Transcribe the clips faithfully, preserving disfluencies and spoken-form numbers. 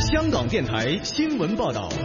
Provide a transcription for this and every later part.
香港电台新闻报道。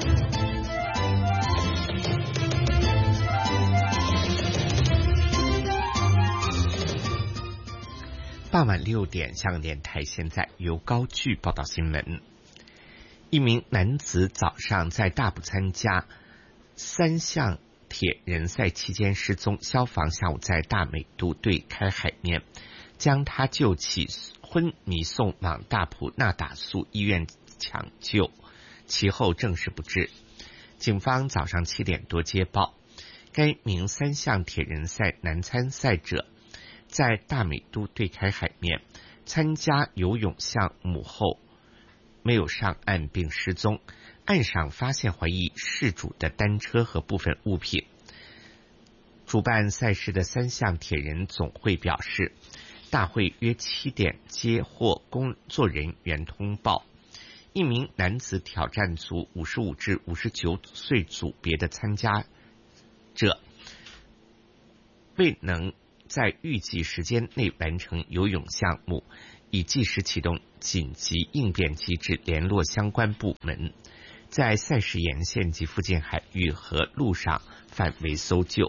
傍晚六点，香港电台现在由高炬报道新闻。一名男子早上在大埔参加三项铁人赛期间失踪，消防下午在大美都对开海面将他救起，昏迷送往大埔那打素医院抢救，其后证实不治。警方早上七点多接报，该名三项铁人赛男参赛者在大美都对开海面参加游泳项目后没有上岸并失踪，岸上发现怀疑事主的单车和部分物品。主办赛事的三项铁人总会表示，大会约七点接获工作人员通报，一名男子挑战组五十五至五十九岁组别的参加者未能在预计时间内完成游泳项目，已即时启动紧急应变机制，联络相关部门，在赛事沿线及附近海域和路上范围搜救。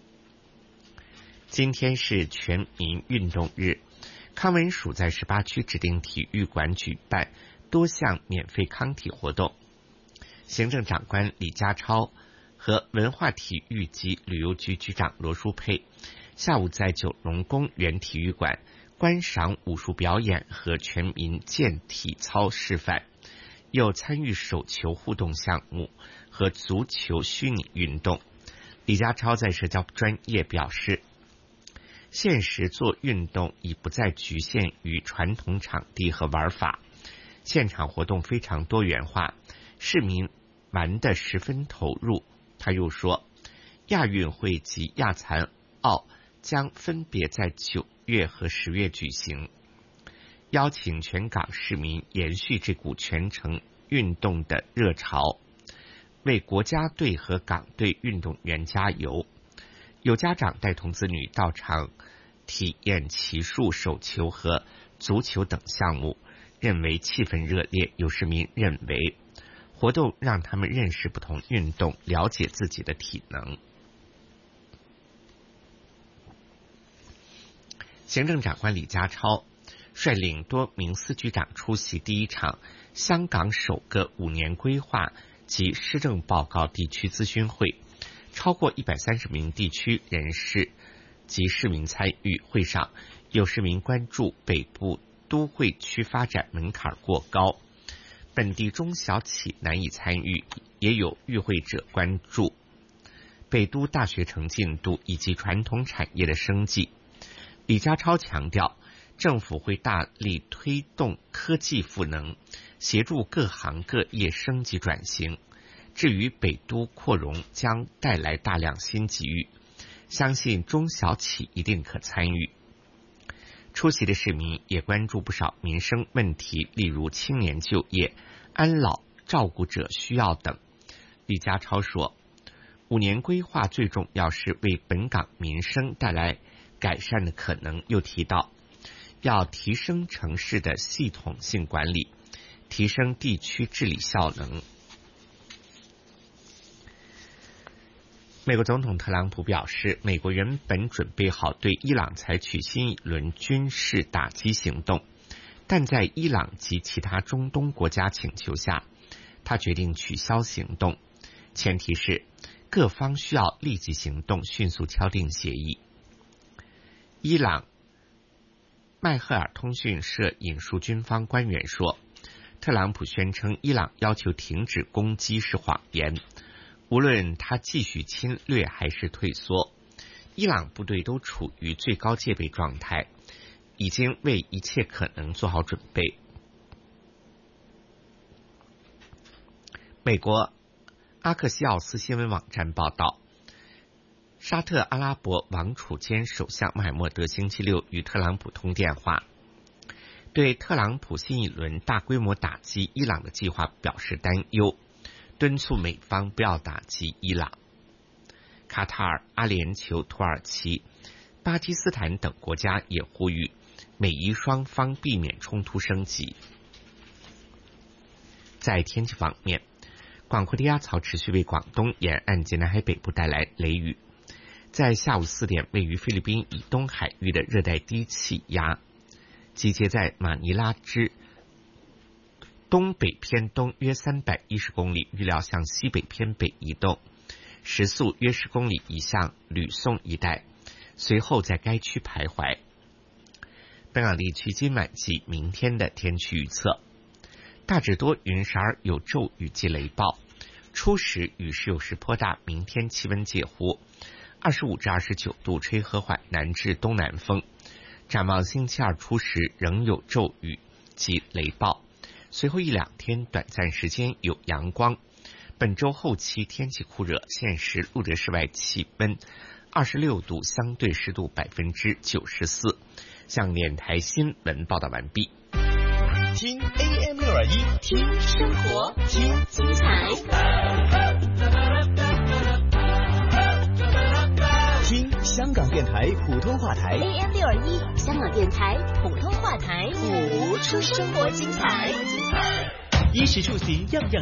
今天是全民运动日，康文署在十八区指定体育馆举办多项免费康体活动。行政长官李家超和文化体育及旅游局局长罗淑佩下午在九龙公园体育馆观赏武术表演和全民健体操示范，又参与手球互动项目和足球虚拟运动。李家超在社交专页表示，现实做运动已不再局限于传统场地和玩法，现场活动非常多元化，市民玩得十分投入。他又说，亚运会及亚残奥将分别在九月和十月举行，邀请全港市民延续这股全程运动的热潮，为国家队和港队运动员加油。有家长带同子女到场体验骑术、手球和足球等项目，认为气氛热烈。有市民认为活动让他们认识不同运动，了解自己的体能。行政长官李家超率领多名司局长出席第一场香港首个五年规划及施政报告地区咨询会，超过一百三十名地区人士及市民参与。会上有市民关注北部都会区发展门槛过高，本地中小企难以参与，也有与会者关注北都大学城进度以及传统产业的生计。李家超强调，政府会大力推动科技赋能，协助各行各业升级转型。至于北都扩容将带来大量新机遇，相信中小企一定可参与。出席的市民也关注不少民生问题，例如青年就业、安老、照顾者需要等。李家超说，五年规划最重要是为本港民生带来改善的可能。又提到要提升城市的系统性管理，提升地区治理效能。美国总统特朗普表示，美国原本准备好对伊朗采取新一轮军事打击行动，但在伊朗及其他中东国家请求下，他决定取消行动，前提是各方需要立即行动，迅速敲定协议。伊朗迈赫尔通讯社引述军方官员说，特朗普宣称伊朗要求停止攻击是谎言，无论他继续侵略还是退缩，伊朗部队都处于最高戒备状态，已经为一切可能做好准备。美国阿克西奥斯新闻网站报道，沙特阿拉伯王储兼首相穆罕默德星期六与特朗普通电话，对特朗普新一轮大规模打击伊朗的计划表示担忧，敦促美方不要打击伊朗。卡塔尔、阿联酋、土耳其、巴基斯坦等国家也呼吁美伊双方避免冲突升级。 在天气方面，广阔的压槽持续为广东沿岸及南海北部带来雷雨。在下午四点，位于菲律宾以东海域的热带低气压集结在马尼拉之东北偏东约三百一十公里，预料向西北偏北移动，时速约十公里，移向吕宋一带，随后在该区徘徊。本港地区今晚及明天的天气预测：大致多云时而有骤雨及雷暴，初时雨势有时颇大，明天气温介乎二十五至二十九度，吹和缓南至东南风。展望星期二初时仍有骤雨及雷暴，随后一两天短暂时间有阳光。本周后期天气酷热，现时录得室外气温二十六度，相对湿度百分之九十四。向电台新闻报道完毕。 听 A M 六二一， 听生活，听精彩， 听香港电台普通话台 A M 六二一，香港电台普通话台， 谱出生活精彩，衣食住行样样